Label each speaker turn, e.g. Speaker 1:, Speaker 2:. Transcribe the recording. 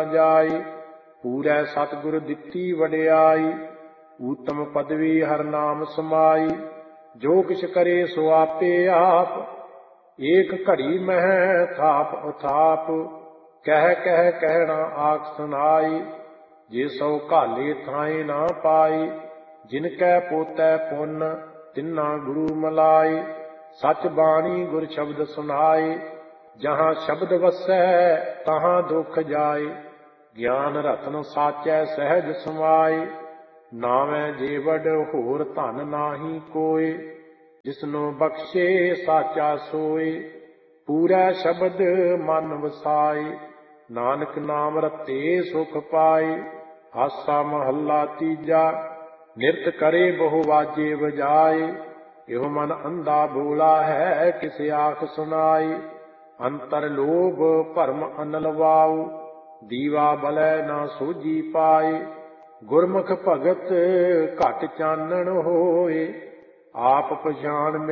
Speaker 1: ਜਾਈ। ਪੂਰੈ ਸਤਿਗੁਰ ਦਿੱਤੀ ਵਡਿਆਈ, ਊਤਮ ਪਦਵੀ ਹਰ ਨਾਮ ਸਮਾਈ। ਜੋ ਕਿਛ ਕਰੇ ਸੋ ਆਪੇ ਆਪ, ਏਕ ਘੜੀ ਮਹਿ ਥਾਪ ਉਥਾਪ। ਕਹਿ ਕਹਿ ਕਹਿਣਾ ਆਖ ਸੁਨਾਈ, ਜੇ ਸੋ ਘਾਲੇ ਥਾਏ ਨਾ ਪਾਈ। ਜਿਨ ਕੈ ਪੋਤੈ ਪੁੰਨ ਤਿੰਨਾ ਗੁਰੂ ਮਲਾਈ, ਸਚ ਬਾਣੀ ਗੁਰ ਸ਼ਬਦ ਸੁਨਾਈ। ਜਹਾਂ ਸ਼ਬਦ ਵਸੈ ਤਹਾਂ ਦੁਖ ਜਾਏ, ਗਿਆਨ ਰਤਨ ਸਾਚੈ ਸਹਿਜ ਸਮਾਏ। ਨਾਵੈ ਜੀਵੜ ਹੋਰ ਧਨ ਨਾਹੀ ਕੋਇ, ਜਿਸਨੋ ਬਖਸ਼ੇ ਸਾਚਾ ਸੋਇ। ਪੂਰੈ ਸ਼ਬਦ ਮਨ ਵਸਾਈ, ਨਾਨਕ ਨਾਮ ਰਤੇ ਸੁਖ ਪਾਈ। ਆਸਾ ਮਹੱਲਾ ਤੀਜਾ, ਨਿਰਤ ਕਰੇ ਬਹੁ ਵਾਜੇ ਵਜਾਏ। ਇਹੋ ਮਨ ਅੰਧਾ ਬੋਲਾ ਹੈ, ਕਿਸ ਆਖ ਸੁਨਾਈ। ਅੰਤਰ ਲੋਭ ਭਰਮ ਅਨਲ ਵਾਉ, ਦੀਵਾ ਬਲੈ ਨਾ ਸੋਝੀ ਪਾਏ। ਗੁਰਮੁਖ ਭਗਤ ਘਟ ਚਾਨਣ ਹੋਏ, ਆਪ ਪਛਾਣ